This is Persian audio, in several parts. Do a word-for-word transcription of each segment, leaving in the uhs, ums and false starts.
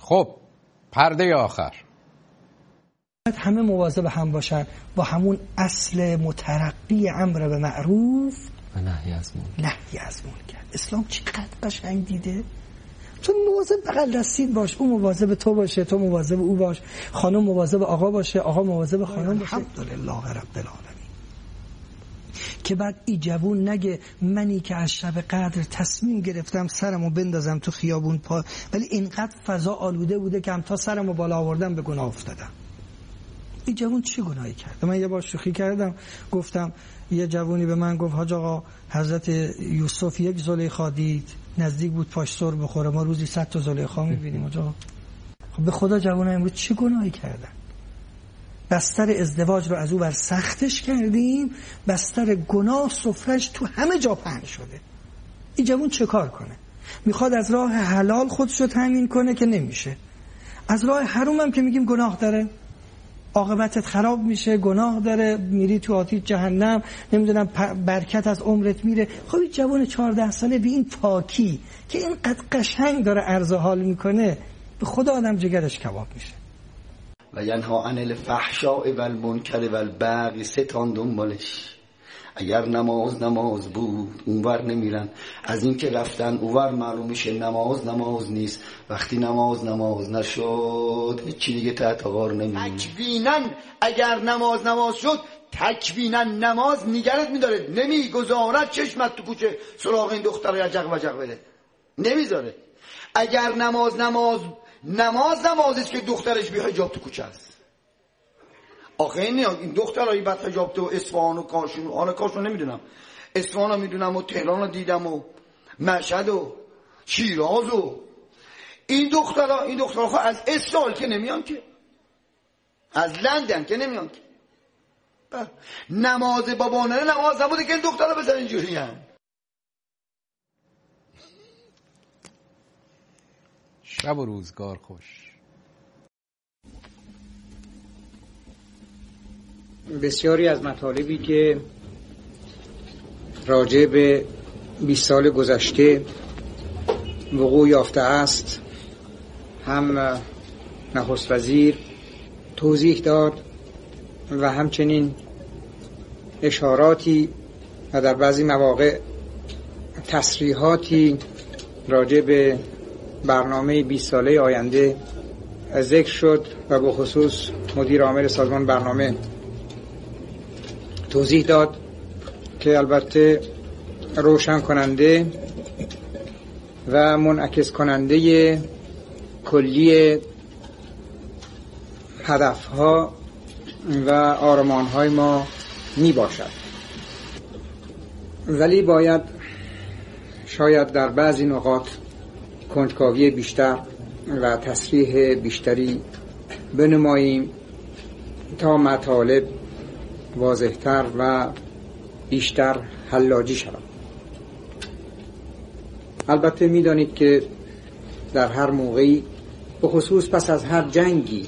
خب پرده آخر، همه مواظب هم باشن با همون اصل مترقی امر به معروف و نهی از منکر. نهی از منکر. اسلام چقدر قشنگ دیده. تو مواظب بغل دستید باش، اون مواظب تو باشه، تو مواظب او باش، خانم مواظب آقا باشه، آقا مواظب خانم باشه. الحمدلله رب العالمین. که بعد این جوون نگه منی که از شب قدر تصمیم گرفتم سرمو بندازم تو خیابون پا، ولی اینقدر فضا آلوده بوده که هم تا سرمو بالا آوردم به گناه افتادم. این جوون چه گناهی کرد؟ من یه بار شوخی کردم، گفتم یه جوونی به من گفت حاج آقا حضرت یوسف یک زلیخا دید، نزدیک بود پاش سر بخوره، ما روزی صد تا زلیخا میبینیم. حاج آقا خب به خدا جوونا امروز چه گناهی کردن؟ بستر ازدواج رو از او بر سختش کردیم، بستر گناه سفرش تو همه جا پهن شده. این جوون چه کار کنه؟ میخواد از راه حلال خودشو تامین کنه که نمیشه، از راه حرام هم که میگیم گناه داره، عاقبتت خراب میشه، گناه داره، میری تو آتش جهنم، نمیدونم برکت از عمرت میره. خب این جوان چهارده ساله به این پاکی که اینقدر قشنگ داره عرض حال میکنه، به خدا آدم جگرش کباب میشه. و ینها عن الفحشاء و المنکر و البغی، ستان دنبالش. اگر نماز نماز بود اونور نمیرن، از این که رفتن اونور معلوم میشه نماز نماز نیست. وقتی نماز نماز نشد هیچی دیگه تحت غار نمیمونه. تکویناً اگر نماز نماز شد، تکویناً نماز نگرت میداره، نمیگذارد چشمت تو کوچه سراغ این دختر یجق وجق بده، نمیذاره. اگر نماز نماز نماز نمازیست که دخترش بی حجاب تو کوچه است. آخه این این دخترایی بعد حجاب تو اصفهان و کاشون، آره کاشون نمیدونم، اصفهان رو میدونم و تهران رو دیدم و مشهد و شیراز و این دخترها این دخترها خب از استال که نمیان که، از لندن که نمیان که. نماز بابانه نماز نبوده که این دخترها بزن اینجوری هم. شب و روزگار خوش. بسیاری از مطالبی که راجع به بیست سال گذشته وقوع یافته است هم نخست وزیر توضیح داد و همچنین اشاراتی و در بعضی مواقع تصریحاتی راجع به برنامه بیست ساله آینده ذکر شد و به خصوص مدیر عامل سازمان برنامه توضیح داد که البته روشن کننده و منعکس کننده کلی هدفها و آرمانهای ما می باشد، ولی باید شاید در بعضی نقاط کنجکاوی بیشتر و تصریح بیشتری بنماییم تا مطالب واضح‌تر و بیشتر حلاجی شود. البته می‌دانید که در هر موقعی به خصوص پس از هر جنگی،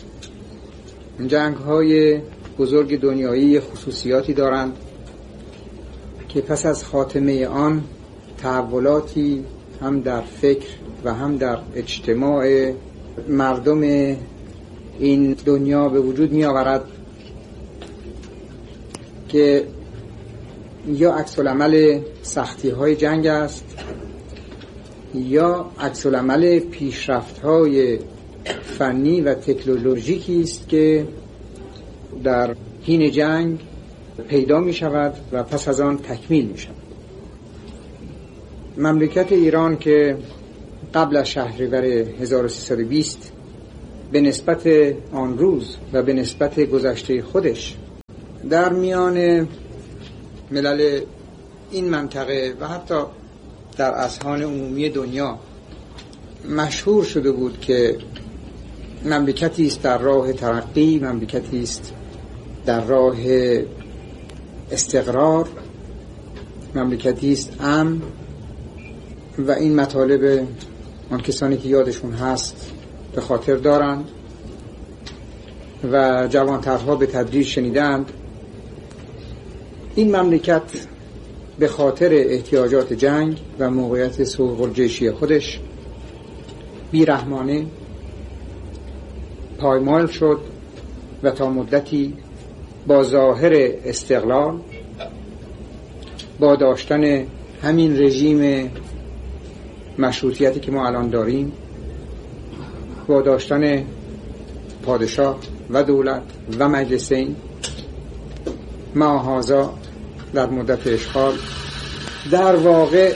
جنگ‌های بزرگ دنیایی خصوصیاتی دارند که پس از خاتمه آن تحولاتی هم در فکر و هم در اجتماع مردم این دنیا به وجود می آورد که یا عکس العمل سختی های جنگ است یا عکس العمل پیشرفت های فنی و تکنولوژیکی است که در حین جنگ پیدا می شود و پس از آن تکمیل می شود. مملکت ایران که قبل از شهریور هزار و سیصد و بیست به نسبت آن روز و به نسبت گذشته خودش در میان ملل این منطقه و حتی در اذهان عمومی دنیا مشهور شده بود که مملکتی است در راه ترقی، مملکتی است در راه استقرار، مملکتی است امن، و این مطالب آن کسانی که یادشون هست به خاطر دارند و جوانترها به تدریج شنیدند. این مملکت به خاطر احتیاجات جنگ و موقعیت سوق الجیشی خودش بیرحمانه پایمال شد و تا مدتی با ظاهر استقلال، با داشتن همین رژیم مشروطیتی که ما الان داریم، با داشتن پادشاه و دولت و مجلسین، معاهازا در مدت اشغال، در واقع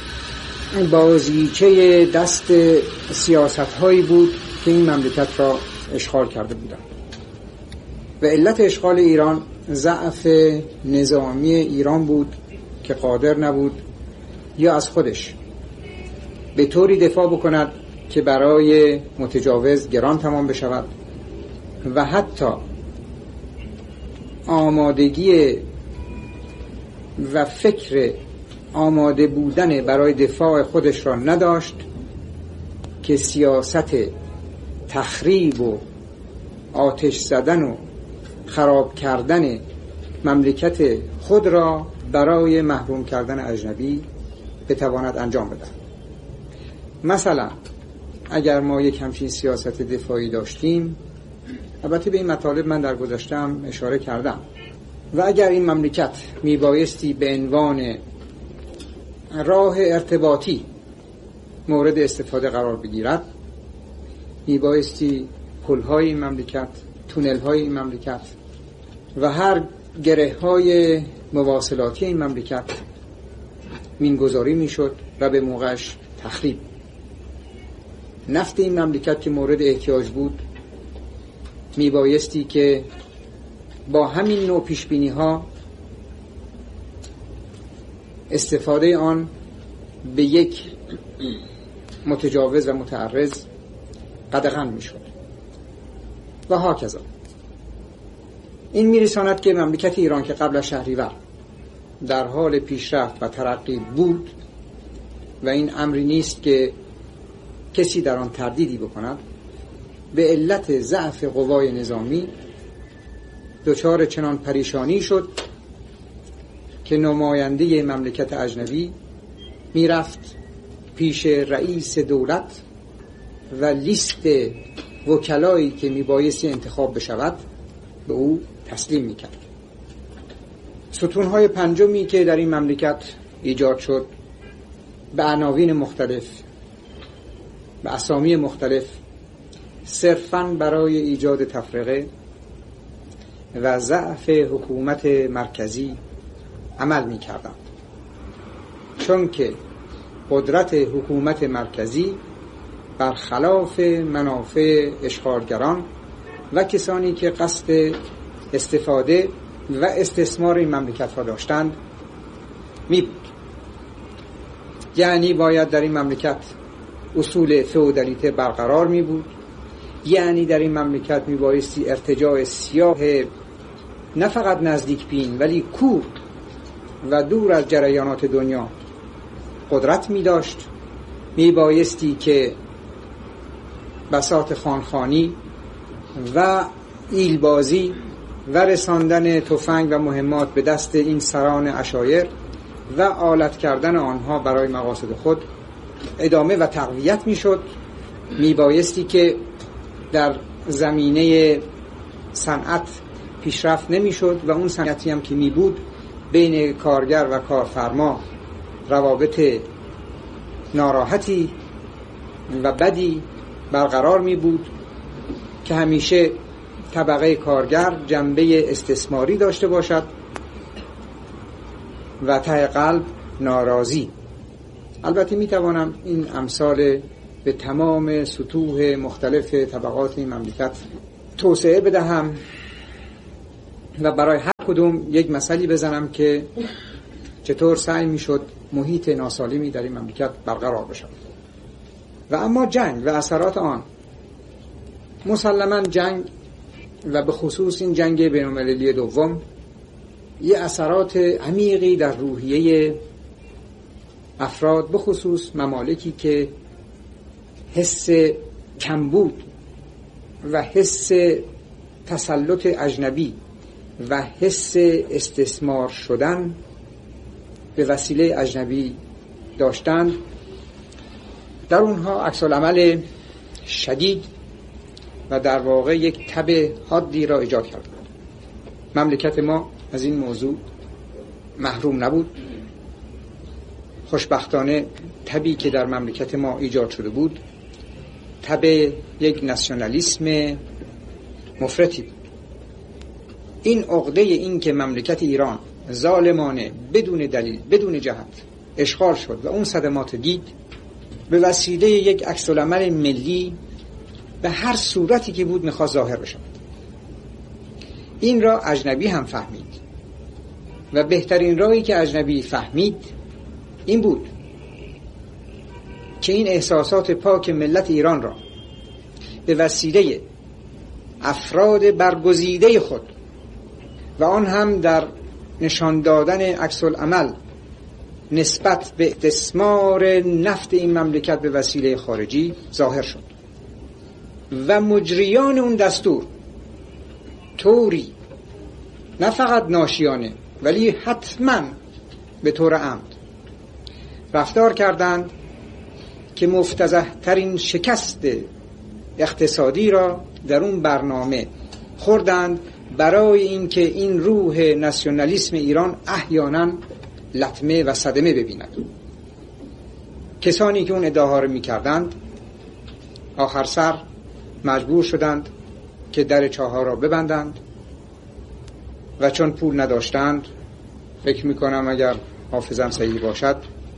بازیچه دست سیاست هایی بود که این مملکت را اشغال کرده بودند. و علت اشغال ایران ضعف نظامی ایران بود که قادر نبود یا از خودش به طوری دفاع بکند که برای متجاوز گران تمام بشود و حتی آمادگی و فکر آماده بودن برای دفاع خودش را نداشت که سیاست تخریب و آتش زدن و خراب کردن مملکت خود را برای محروم کردن اجنبی بتواند انجام بدهد. مثلا اگر ما یک همچین سیاست دفاعی داشتیم، البته به این مطالب من در گذشتم اشاره کردم، و اگر این مملکت میبایستی به عنوان راه ارتباطی مورد استفاده قرار بگیرد، میبایستی پل‌های این مملکت، تونل‌های این مملکت و هر گره‌های مواصلاتی این مملکت مینگذاری میشد و به موقعش تخریب. نفت این مملکت که مورد احتیاج بود میبایستی که با همین نوع پیشبینی ها استفاده آن به یک متجاوز و متعرض قدغن میشد و هاکذا. این میرساند که مملکت ایران که قبل از شهریور در حال پیشرفت و ترقی بود و این امری نیست که کسی در آن تردیدی بکند، به علت ضعف قوای نظامی دچار چنان پریشانی شد که نماینده مملکت اجنبی میرفت پیش رئیس دولت و لیست وکلایی که میبایستی انتخاب بشود به او تسلیم میکرد. ستونهای پنجمی که در این مملکت ایجاد شد به عناوین مختلف، به اسامی مختلف، صرفاً برای ایجاد تفرقه و ضعف حکومت مرکزی عمل می‌کردند، چون که قدرت حکومت مرکزی برخلاف منافع اشغالگران و کسانی که قصد استفاده و استثمار این مملکت را داشتند می بود. یعنی باید در این مملکت اصول فئودالیته برقرار می بود، یعنی در این مملکت می بایستی ارتجاع سیاه نه فقط نزدیک بین ولی کور و دور از جریانات دنیا قدرت می داشت. می بایستی که بساط خانخانی و ایلبازی و رساندن تفنگ و مهمات به دست این سران عشایر و آلت کردن آنها برای مقاصد خود ادامه و تقویت می شد. می بایستی که در زمینه صنعت پیشرفت نمی شد و اون صنعتی هم که می بود بین کارگر و کارفرما روابط ناراحتی و بدی برقرار می بود که همیشه طبقه کارگر جنبه استثماری داشته باشد و ته قلب ناراضی. البته می توانم این امثال به تمام سطوح مختلف طبقات این مملکت توسعه بدهم و برای هر کدوم یک مثالی بزنم که چطور سعی می شد محیط ناسالمی در این مملکت برقرار بشود. و اما جنگ و اثرات آن، مسلماً جنگ و به خصوص این جنگ بین‌المللی دوم یه اثرات عمیقی در روحیه افراد، به خصوص ممالکی که حس کمبود و حس تسلط اجنبی و حس استثمار شدن به وسیله اجنبی داشتند، در اونها عکس العمل شدید و در واقع یک تب حادی را ایجاد کرد. مملکت ما از این موضوع محروم نبود. خوشبختانه تبی که در مملکت ما ایجاد شده بود تب یک ناسیونالیسم مفرطی بود. این عقده این که مملکت ایران ظالمانه بدون دلیل بدون جهت اشغال شد و اون صدمات دید به وسیله یک عکس‌العمل ملی به هر صورتی که بود میخواست ظاهر بشه. این را اجنبی هم فهمید و بهترین راهی که اجنبی فهمید این بود که این احساسات پاک ملت ایران را به وسیله افراد برگزیده خود و آن هم در نشان دادن عکس‌العمل نسبت به استثمار نفت این مملکت به وسیله خارجی ظاهر شد و مجریان اون دستور طوری نه فقط ناشیانه ولی حتما به طور عمد رفتار کردند که مفتضح ترین شکست اقتصادی را در اون برنامه خوردند برای اینکه این روح ناسیونالیسم ایران احیانا لطمه و صدمه ببیند. کسانی که اون ادعاها رو می‌کردند آخر سر مجبور شدند که در چاه‌ها را ببندند و چون پول نداشتند، فکر می‌کنم اگر حافظم صحیح باشد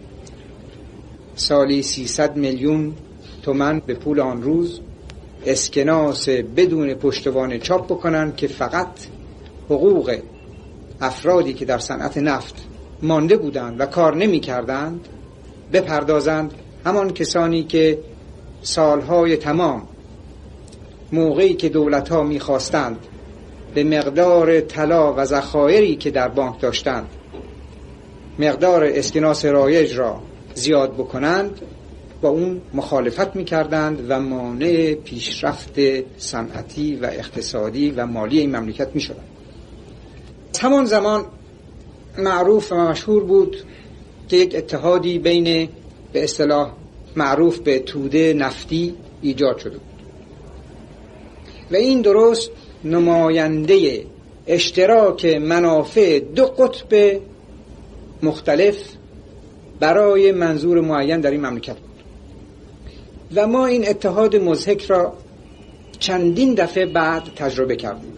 سالی سیصد میلیون تومان به پول آن روز اسکناس بدون پشتوانه چاپ بکنند که فقط حقوق افرادی که در صنعت نفت مانده بودند و کار نمی کردند بپردازند. همان کسانی که سالهای تمام موقعی که دولت‌ها می خواستند به مقدار طلا و ذخایری که در بانک داشتند مقدار اسکناس رایج را زیاد بکنند با اون مخالفت می‌کردند و مانع پیشرفت صنعتی و اقتصادی و مالی این مملکت می‌شدند. همان زمان معروف و مشهور بود که یک اتحادی بین به اصطلاح معروف به توده نفتی ایجاد شده بود و این درست نماینده اشتراک منافع دو قطب مختلف برای منظور معین در این مملکت بود و ما این اتحاد مضحک را چندین دفعه بعد تجربه کردیم.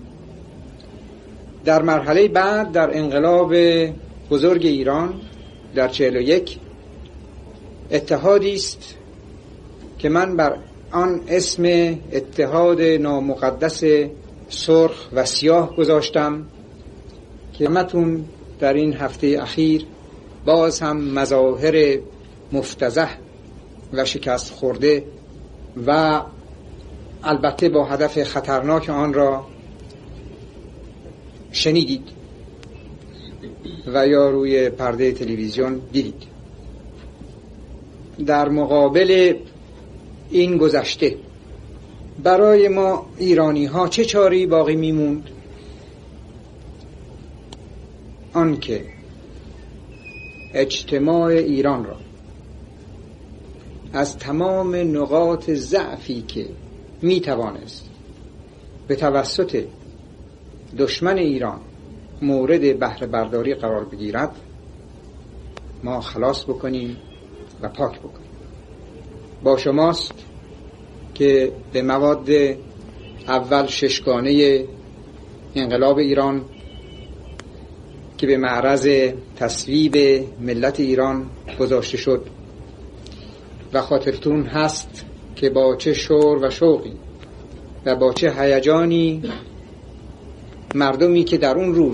در مرحله بعد در انقلاب بزرگ ایران در چهل و یک اتحادی است که من بر آن اسم اتحاد نامقدس سرخ و سیاه گذاشتم که همتون در این هفته اخیر باز هم مظاهر مفتضح و شکست خورده و البته با هدف خطرناک آن را شنیدید و یا روی پرده تلویزیون دیدید. در مقابل این گذشته برای ما ایرانی ها چه چاری باقی میموند؟ آنکه اجتماع ایران را از تمام نقاط ضعفی که می توانست به توسط دشمن ایران مورد بهره برداری قرار بگیرد ما خلاص بکنیم و پاک بکنیم. با شماست که به مواد اول ششگانه انقلاب ایران که به معرض تصویب ملت ایران گذاشته شد و خاطرتون هست که با چه شور و شوقی و با چه هیجانی مردمی که در اون روز